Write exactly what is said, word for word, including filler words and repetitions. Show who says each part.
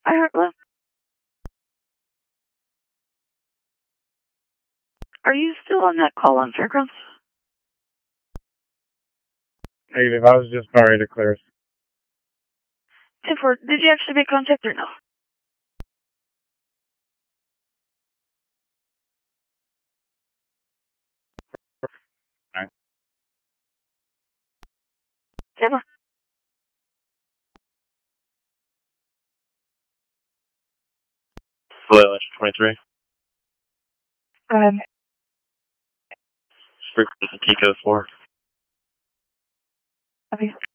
Speaker 1: I heard one. Are you still on that call on Fairgrounds?
Speaker 2: Negative. I was just about ready to clear.
Speaker 1: ten four, did you actually make contact or no?
Speaker 2: Alright.
Speaker 1: ten four.
Speaker 3: Hello, twenty-three.
Speaker 1: Um,
Speaker 3: Frequency Tico four.
Speaker 1: okay.